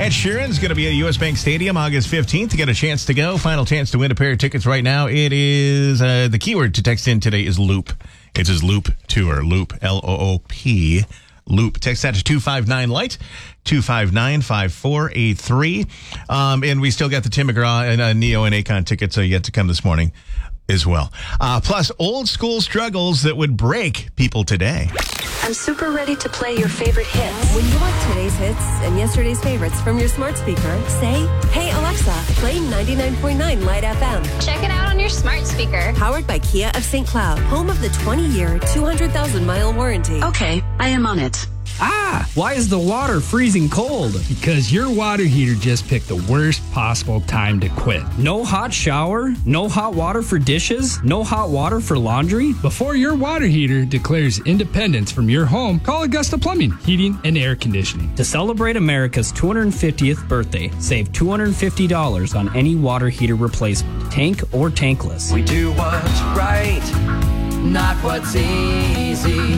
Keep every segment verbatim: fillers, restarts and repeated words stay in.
Ed Sheeran's going to be at U S. Bank Stadium August fifteenth to get a chance to go. Final chance to win a pair of tickets right now. It is, uh, the keyword to text in today is Loop. It's his Loop Tour. Loop, L O O P, Loop. Text that to two five nine light, two five nine, five four eight three. Um, and we still got the Tim McGraw and uh, Neo and Akon tickets uh, yet to come this morning as well. Uh, plus, old school struggles that would break people today. I'm super ready to play your favorite hits. When you want today's hits and yesterday's favorites from your smart speaker, say, "Hey Alexa, play ninety-nine point nine Light F M." Check it out on your smart speaker. Powered by Kia of Saint Cloud, home of the twenty-year, two hundred thousand mile warranty. Okay, I am on it. Ah, why is the water freezing cold? Because your water heater just picked the worst possible time to quit. No hot shower? No hot water for dishes? No hot water for laundry? Before your water heater declares independence from your home, call Augusta Plumbing, Heating, and Air Conditioning. To celebrate America's two hundred fiftieth birthday, save two hundred fifty dollars on any water heater replacement, tank or tankless. We do what's right, not what's easy.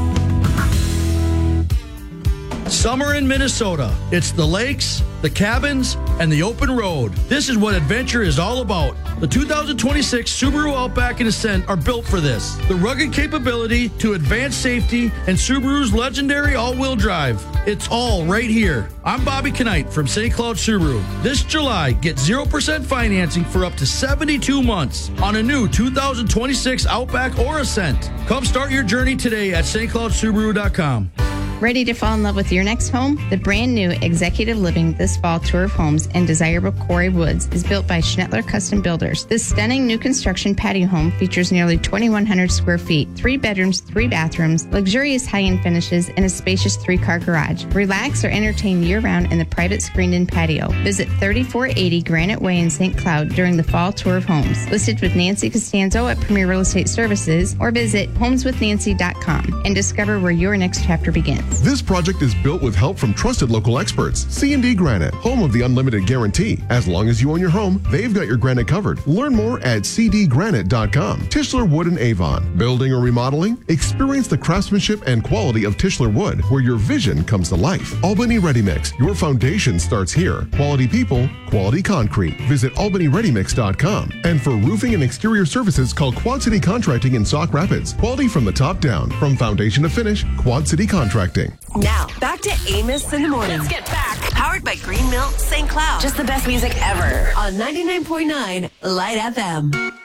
Summer in Minnesota. It's the lakes, the cabins, and the open road. This is what adventure is all about. The two thousand twenty-six Subaru Outback and Ascent are built for this. The rugged capability to advanced safety and Subaru's legendary all-wheel drive. It's all right here. I'm Bobby Knight from Saint Cloud Subaru. This July, get zero percent financing for up to seventy-two months on a new two thousand twenty-six Outback or Ascent. Come start your journey today at st cloud subaru dot com. Ready to fall in love with your next home? The brand new Executive Living This Fall Tour of Homes in desirable Quarry Woods is built by Schnettler Custom Builders. This stunning new construction patio home features nearly twenty-one hundred square feet, three bedrooms, three bathrooms, luxurious high-end finishes, and a spacious three-car garage. Relax or entertain year-round in the private screened-in patio. Visit thirty-four eighty Granite Way in Saint Cloud during the Fall Tour of Homes. Listed with Nancy Costanzo at Premier Real Estate Services, or visit homes with nancy dot com and discover where your next chapter begins. This project is built with help from trusted local experts. C and D Granite, home of the unlimited guarantee. As long as you own your home, they've got your granite covered. Learn more at c d granite dot com. Tischler Wood in Avon. Building or remodeling? Experience the craftsmanship and quality of Tischler Wood, where your vision comes to life. Albany Ready Mix. Your foundation starts here. Quality people, quality concrete. Visit albany ready mix dot com. And for roofing and exterior services, call Quad City Contracting in Sauk Rapids. Quality from the top down. From foundation to finish, Quad City Contracting. Now, back to Amos in the Morning. Let's get back. Powered by Green Milk Saint Cloud. Just the best music ever. On ninety-nine point nine Light F M.